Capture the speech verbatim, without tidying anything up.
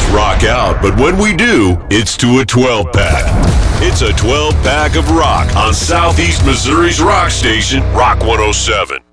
rock out, but when we do, it's to a twelve pack. It's a twelve pack of rock on Southeast Missouri's rock station, Rock one oh seven.